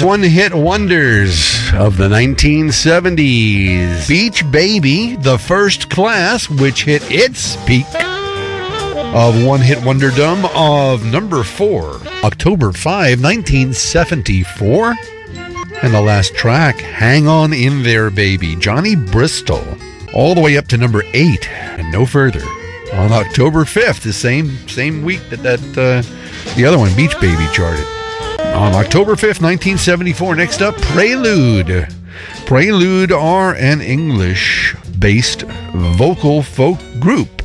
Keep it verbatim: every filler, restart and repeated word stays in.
last one-hit wonders of the nineteen seventies. Beach Baby, The First Class, which hit its peak of one-hit wonderdom of number four, October fifth, nineteen seventy-four. And the last track, Hang On In There, Baby, Johnny Bristol, all the way up to number eight and no further on October fifth, the same same week that, that uh, the other one, Beach Baby, charted. On October fifth, nineteen seventy-four, next up, Prelude. Prelude are an English-based vocal folk group